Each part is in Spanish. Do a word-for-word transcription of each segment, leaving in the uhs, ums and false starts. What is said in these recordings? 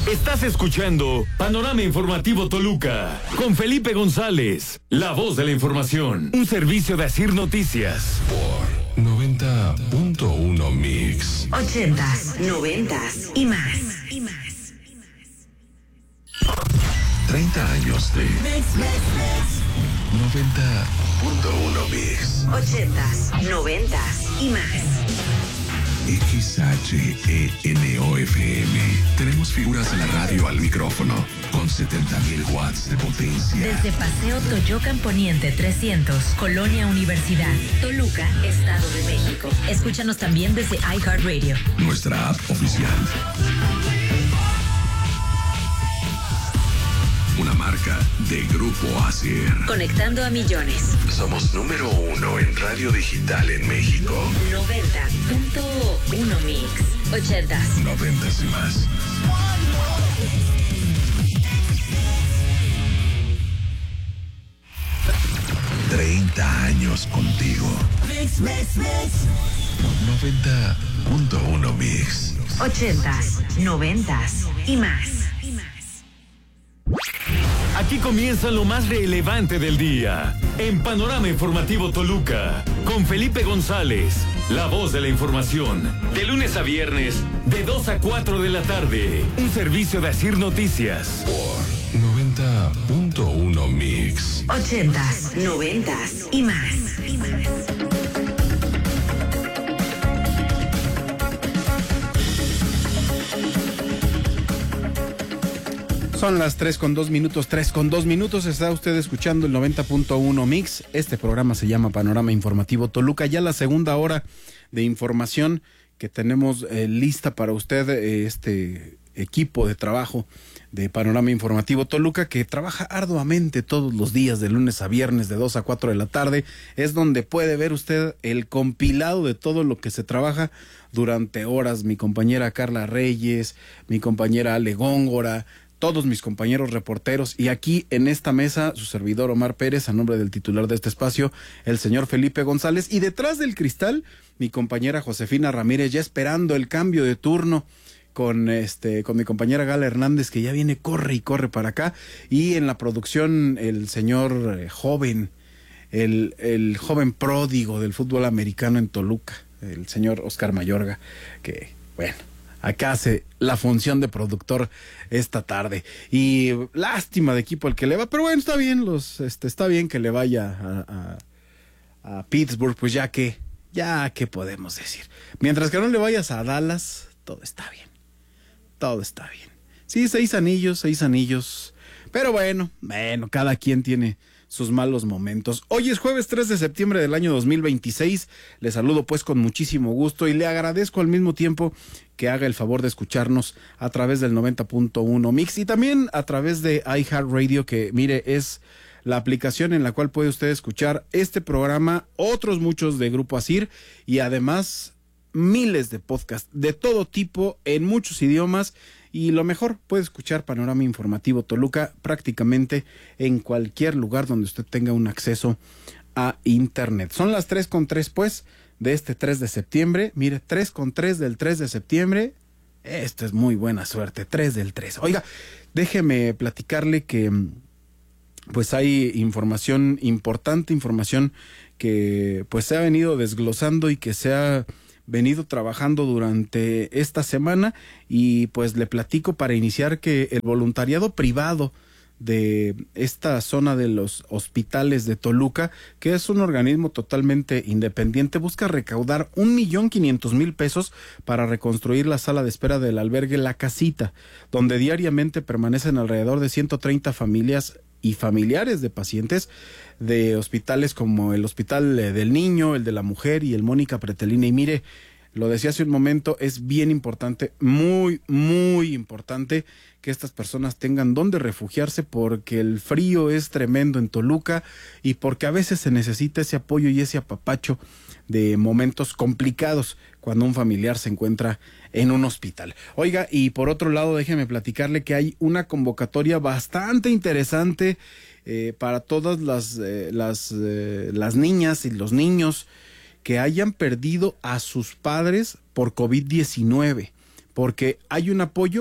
Estás escuchando Panorama Informativo Toluca con Felipe González, la voz de la información. Un servicio de Asir Noticias. Por noventa punto uno Mix. Ochentas, noventas y más. Y más. treinta años de Mix, mix, mix. noventa punto uno Mix. Ochentas, noventas y más. X H E N O F M. Tenemos figuras de la radio al micrófono con setenta mil watts de potencia. Desde Paseo Toyocan Poniente trescientos, Colonia Universidad, Toluca, Estado de México. Escúchanos también desde iHeartRadio. Nuestra app oficial. Una marca de Grupo Asir. Conectando a millones. Somos número uno en radio digital en México. noventa punto uno Mix. Ochentas. Noventas y más. treinta años contigo. Mix, mix, mix. noventa punto uno Mix. Ochentas, noventas y más. Aquí comienza lo más relevante del día. En Panorama Informativo Toluca, con Felipe González, la voz de la información. De lunes a viernes, de dos a cuatro de la tarde. Un servicio de Asir Noticias. Por noventa punto uno Mix. Ochentas, noventas y más. Y más. Son las tres con dos minutos, tres con dos minutos, está usted escuchando el noventa punto uno Mix. Este programa se llama Panorama Informativo Toluca, ya la segunda hora de información que tenemos eh, lista para usted, eh, este equipo de trabajo de Panorama Informativo Toluca, que trabaja arduamente todos los días, de lunes a viernes, de dos a cuatro de la tarde. Es donde puede ver usted el compilado de todo lo que se trabaja durante horas. Mi compañera Carla Reyes, mi compañera Ale Góngora, todos mis compañeros reporteros, y aquí en esta mesa su servidor Omar Pérez, a nombre del titular de este espacio, el señor Felipe González, y detrás del cristal mi compañera Josefina Ramírez, ya esperando el cambio de turno con este con mi compañera Gala Hernández, que ya viene, corre y corre para acá, y en la producción el señor eh, joven, el, el joven pródigo del fútbol americano en Toluca, el señor Oscar Mayorga, que bueno, acá hace la función de productor esta tarde. Y lástima de equipo el que le va, pero bueno, está bien, los, este, está bien que le vaya a, a, a Pittsburgh, pues ya que, ya que podemos decir. Mientras que no le vayas a Dallas, todo está bien. Todo está bien. Sí, seis anillos, seis anillos. Pero bueno, bueno, cada quien tiene sus malos momentos. Hoy es jueves tres de septiembre del año dos mil veintiséis. Le saludo pues con muchísimo gusto y le agradezco al mismo tiempo que haga el favor de escucharnos a través del noventa punto uno Mix y también a través de iHeartRadio, que mire, es la aplicación en la cual puede usted escuchar este programa, otros muchos de Grupo Asir y además miles de podcasts de todo tipo en muchos idiomas. Y lo mejor, puede escuchar Panorama Informativo Toluca prácticamente en cualquier lugar donde usted tenga un acceso a internet. Son las tres con tres pues de este tres de septiembre. Mire, tres con tres del tres de septiembre. Esto es muy buena suerte, tres del tres. Oiga, déjeme platicarle que pues hay información importante, información que pues se ha venido desglosando y que se ha venido trabajando durante esta semana, y pues le platico para iniciar que el voluntariado privado de esta zona de los hospitales de Toluca, que es un organismo totalmente independiente, busca recaudar un millón quinientos mil pesos para reconstruir la sala de espera del albergue La Casita, donde diariamente permanecen alrededor de ciento treinta familias y familiares de pacientes de hospitales como el Hospital del Niño, el de la Mujer y el Mónica Pretelina. Y mire, lo decía hace un momento, es bien importante, muy, muy importante que estas personas tengan dónde refugiarse, porque el frío es tremendo en Toluca y porque a veces se necesita ese apoyo y ese apapacho de momentos complicados cuando un familiar se encuentra en un hospital. Oiga, y por otro lado, déjeme platicarle que hay una convocatoria bastante interesante eh, para todas las, eh, las, eh, las niñas y los niños que hayan perdido a sus padres por COVID diecinueve, porque hay un apoyo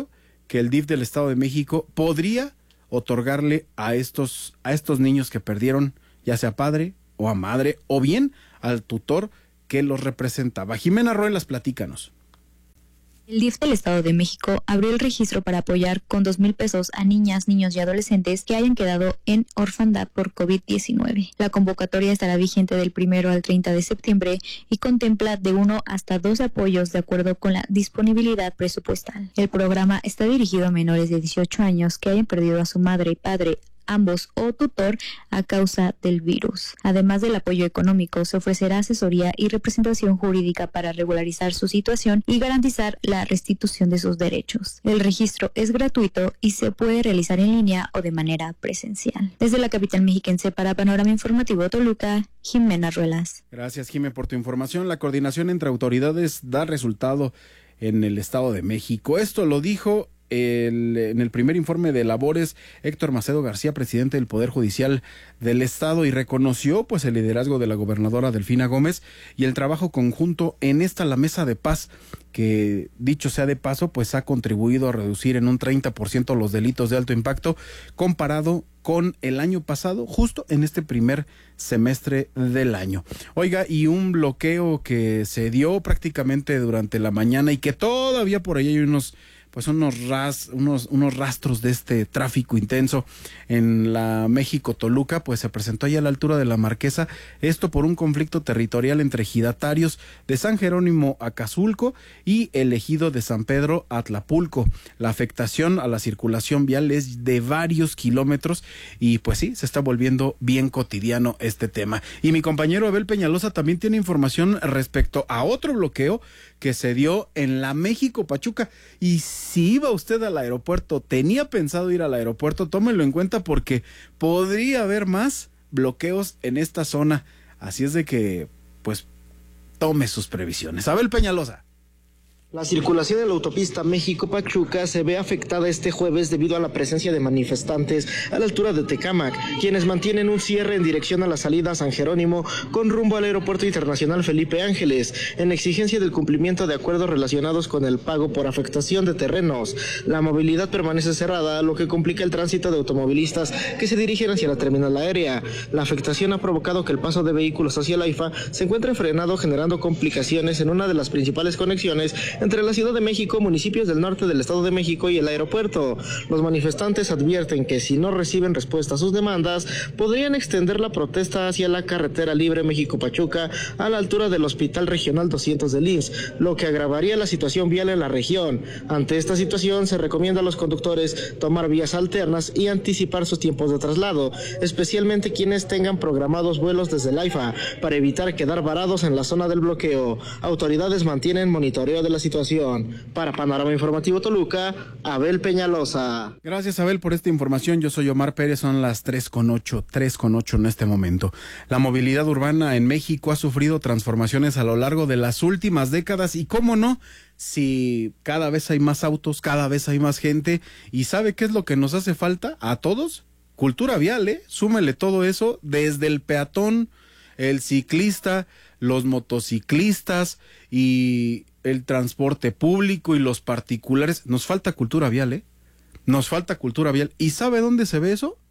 que el D I F del Estado de México podría otorgarle a estos, a estos niños que perdieron, ya sea padre o a madre, o bien al tutor que los representaba. Jimena Ruelas, platícanos. El D I F del Estado de México abrió el registro para apoyar con dos mil pesos a niñas, niños y adolescentes que hayan quedado en orfandad por COVID diecinueve. La convocatoria estará vigente del primero al treinta de septiembre y contempla de uno hasta dos apoyos de acuerdo con la disponibilidad presupuestal. El programa está dirigido a menores de dieciocho años que hayan perdido a su madre y padre, ambos o tutor a causa del virus. Además del apoyo económico, se ofrecerá asesoría y representación jurídica para regularizar su situación y garantizar la restitución de sus derechos. El registro es gratuito y se puede realizar en línea o de manera presencial. Desde la capital mexiquense para Panorama Informativo Toluca, Jimena Ruelas. Gracias, Jimé, por tu información. La coordinación entre autoridades da resultado en el Estado de México. Esto lo dijo El, en el primer informe de labores Héctor Macedo García, presidente del Poder Judicial del Estado, y reconoció pues el liderazgo de la gobernadora Delfina Gómez y el trabajo conjunto en esta la mesa de paz, que dicho sea de paso pues ha contribuido a reducir en un treinta por ciento los delitos de alto impacto comparado con el año pasado, justo en este primer semestre del año. Oiga, y un bloqueo que se dio prácticamente durante la mañana y que todavía por ahí hay unos pues unos ras, unos, unos rastros de este tráfico intenso en la México-Toluca, pues se presentó ahí a la altura de la Marquesa, esto por un conflicto territorial entre ejidatarios de San Jerónimo Acazulco y el ejido de San Pedro Atlapulco. La afectación a la circulación vial es de varios kilómetros y pues sí, se está volviendo bien cotidiano este tema. Y mi compañero Abel Peñalosa también tiene información respecto a otro bloqueo que se dio en la México-Pachuca. Y si iba usted al aeropuerto, tenía pensado ir al aeropuerto, tómelo en cuenta porque podría haber más bloqueos en esta zona. Así es de que, pues, tome sus previsiones. Abel Peñalosa. La circulación en la autopista México-Pachuca se ve afectada este jueves debido a la presencia de manifestantes a la altura de Tecámac, quienes mantienen un cierre en dirección a la salida a San Jerónimo con rumbo al Aeropuerto Internacional Felipe Ángeles, en exigencia del cumplimiento de acuerdos relacionados con el pago por afectación de terrenos. La movilidad permanece cerrada, lo que complica el tránsito de automovilistas que se dirigen hacia la terminal aérea. La afectación ha provocado que el paso de vehículos hacia la AIFA se encuentre frenado, generando complicaciones en una de las principales conexiones entre la Ciudad de México, municipios del norte del Estado de México y el aeropuerto. Los manifestantes advierten que si no reciben respuesta a sus demandas, podrían extender la protesta hacia la carretera libre México-Pachuca a la altura del Hospital Regional doscientos del I M S S, lo que agravaría la situación vial en la región. Ante esta situación, se recomienda a los conductores tomar vías alternas y anticipar sus tiempos de traslado, especialmente quienes tengan programados vuelos desde el AIFA, para evitar quedar varados en la zona del bloqueo. Autoridades mantienen monitoreo de la situación. Para Panorama Informativo Toluca, Abel Peñalosa. Gracias, Abel, por esta información. Yo soy Omar Pérez, son las tres con ocho, tres con ocho en este momento. La movilidad urbana en México ha sufrido transformaciones a lo largo de las últimas décadas y cómo no, si cada vez hay más autos, cada vez hay más gente. ¿Y sabe qué es lo que nos hace falta a todos? Cultura vial, ¿eh? Súmele todo eso, desde el peatón, el ciclista, los motociclistas y el transporte público y los particulares. Nos falta cultura vial, ¿eh? Nos falta cultura vial. ¿Y sabe dónde se ve eso?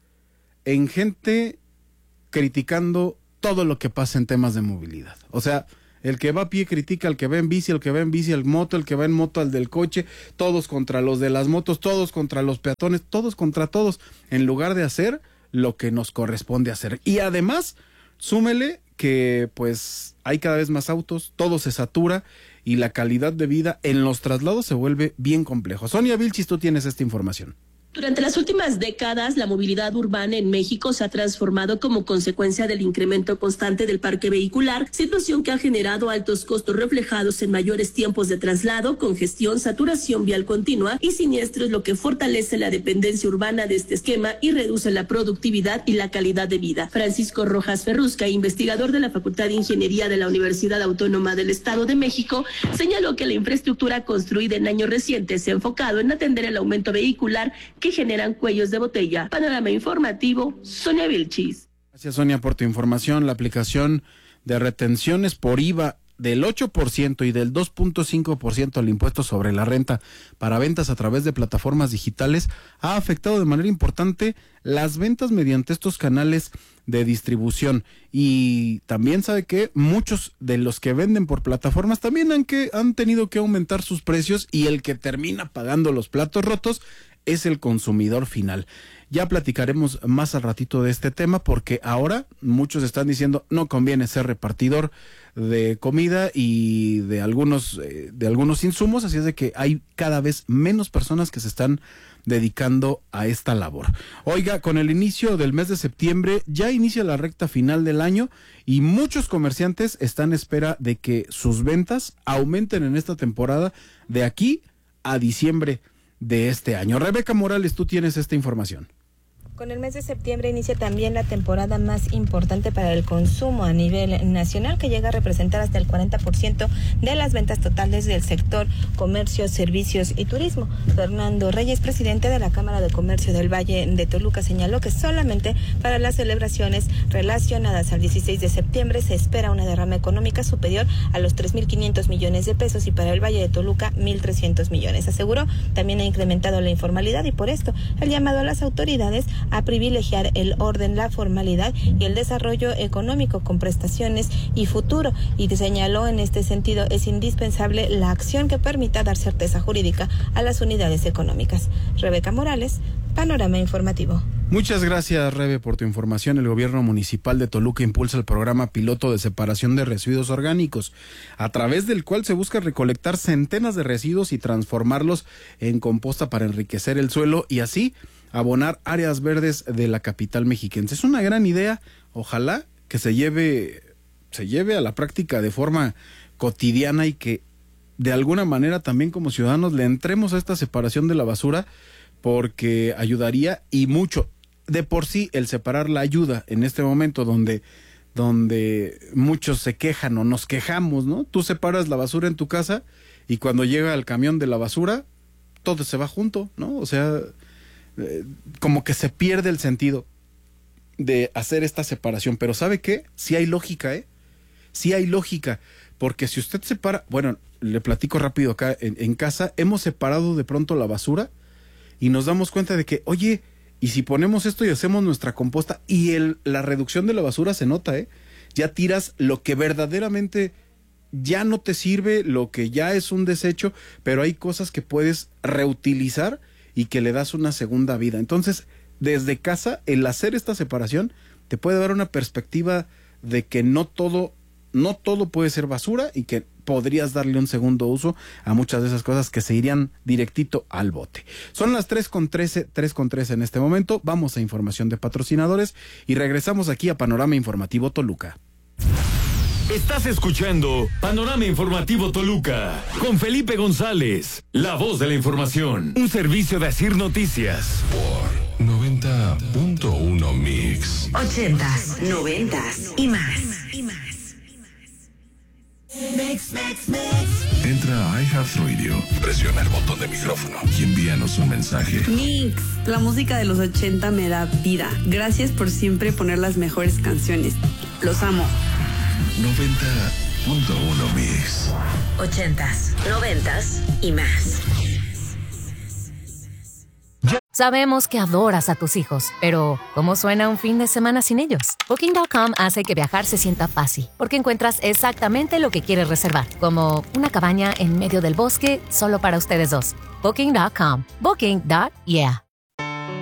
En gente criticando todo lo que pasa en temas de movilidad. O sea, el que va a pie critica al que va en bici, el que va en bici al moto, el que va en moto al del coche, todos contra los de las motos, todos contra los peatones, todos contra todos, en lugar de hacer lo que nos corresponde hacer. Y además, súmele que pues hay cada vez más autos, todo se satura y la calidad de vida en los traslados se vuelve bien complejo. Sonia Vilchis, tú tienes esta información. Durante las últimas décadas, la movilidad urbana en México se ha transformado como consecuencia del incremento constante del parque vehicular, situación que ha generado altos costos reflejados en mayores tiempos de traslado, congestión, saturación vial continua y siniestros, lo que fortalece la dependencia urbana de este esquema y reduce la productividad y la calidad de vida. Francisco Rojas Ferrusca, investigador de la Facultad de Ingeniería de la Universidad Autónoma del Estado de México, señaló que la infraestructura construida en años recientes se ha enfocado en atender el aumento vehicular que generan cuellos de botella. Panorama Informativo, Sonia Vilchis. Gracias, Sonia, por tu información. La aplicación de retenciones por I V A del ocho por ciento y del dos punto cinco por ciento al impuesto sobre la renta para ventas a través de plataformas digitales ha afectado de manera importante las ventas mediante estos canales de distribución. Y también sabe que muchos de los que venden por plataformas también han, que, han tenido que aumentar sus precios, y el que termina pagando los platos rotos es el consumidor final. Ya platicaremos más al ratito de este tema, porque ahora muchos están diciendo no conviene ser repartidor de comida y de algunos eh, de algunos insumos, así es de que hay cada vez menos personas que se están dedicando a esta labor. Oiga, con el inicio del mes de septiembre ya inicia la recta final del año y muchos comerciantes están en espera de que sus ventas aumenten en esta temporada de aquí a diciembre de este año. Rebeca Morales, tú tienes esta información. Con el mes de septiembre inicia también la temporada más importante para el consumo a nivel nacional, que llega a representar hasta el cuarenta por ciento de las ventas totales del sector comercio, servicios y turismo. Fernando Reyes, presidente de la Cámara de Comercio del Valle de Toluca, señaló que solamente para las celebraciones relacionadas al dieciséis de septiembre se espera una derrama económica superior a los tres mil quinientos millones de pesos y para el Valle de Toluca mil trescientos millones. Aseguró, también ha incrementado la informalidad y por esto el llamado a las autoridades a privilegiar el orden, la formalidad y el desarrollo económico con prestaciones y futuro. Y señaló en este sentido es indispensable la acción que permita dar certeza jurídica a las unidades económicas. Rebeca Morales, Panorama Informativo. Muchas gracias, Rebe, por tu información. El gobierno municipal de Toluca impulsa el programa piloto de separación de residuos orgánicos, a través del cual se busca recolectar centenas de residuos y transformarlos en composta para enriquecer el suelo y así abonar áreas verdes de la capital mexiquense. Es una gran idea, ojalá que se lleve, se lleve a la práctica de forma cotidiana y que de alguna manera también como ciudadanos le entremos a esta separación de la basura, porque ayudaría y mucho. De por sí el separar la ayuda en este momento donde, donde muchos se quejan o nos quejamos, ¿no? Tú separas la basura en tu casa y cuando llega el camión de la basura todo se va junto, ¿no? O sea, Eh, como que se pierde el sentido de hacer esta separación, pero ¿sabe qué? Sí hay lógica, ¿eh? Sí hay lógica, porque si usted separa, bueno, le platico rápido acá en, en casa, hemos separado de pronto la basura y nos damos cuenta de que, oye, y si ponemos esto y hacemos nuestra composta y el, la reducción de la basura se nota, ¿eh? Ya tiras lo que verdaderamente ya no te sirve, lo que ya es un desecho, pero hay cosas que puedes reutilizar y que le das una segunda vida. Entonces, desde casa, el hacer esta separación te puede dar una perspectiva de que no todo, no todo puede ser basura y que podrías darle un segundo uso a muchas de esas cosas que se irían directito al bote. Son las tres con trece, tres con trece en este momento. Vamos a información de patrocinadores y regresamos aquí a Panorama Informativo Toluca. Estás escuchando Panorama Informativo Toluca con Felipe González, la voz de la información, un servicio de Asir Noticias. Por noventa punto uno Mix. Ochentas, noventas y más. Y más. Mix, mix, mix. Entra a iHeartRadio, presiona el botón de micrófono y envíanos un mensaje. Mix, la música de los ochenta me da vida. Gracias por siempre poner las mejores canciones. Los amo. noventa punto uno Mix. Ochentas, noventas y más. Sabemos que adoras a tus hijos, pero ¿cómo suena un fin de semana sin ellos? Booking punto com hace que viajar se sienta fácil, porque encuentras exactamente lo que quieres reservar, como una cabaña en medio del bosque solo para ustedes dos. Booking punto com. Booking. Yeah.